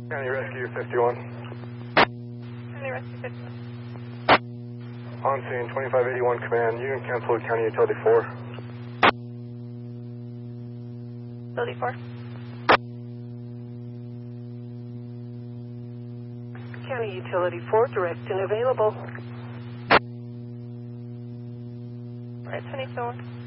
County Rescue 51. County Rescue 51. On scene 2581 command. You can cancel County Utility 4. Utility 4. County Utility 4, direct and available. Right, 24.